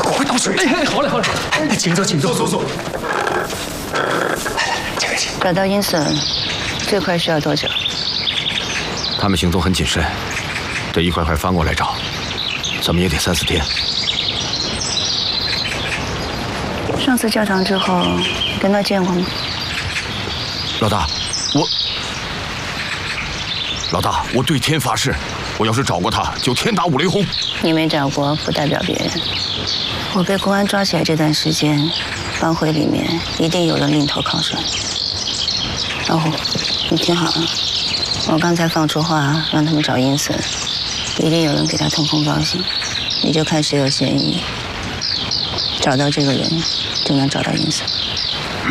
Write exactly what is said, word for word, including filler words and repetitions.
快倒水！ 哎，好嘞，好嘞， 请坐，请坐， 坐坐坐。 这位请。 找到阴损，最快需要多久？ 他们行踪很谨慎，得一块块翻过来找，怎么也得三四天。 上次教堂之后，跟他见过吗？ 老大，我老大，我对天发誓，我要是找过他，就天打五雷轰。 你没找过，不代表别人。我被公安抓起来这段时间，帮会里面一定有人另投靠山。老虎，你听好了，我刚才放出话让他们找阴森，一定有人给他通风报信，你就看谁有嫌疑，找到这个人，就能找到阴森。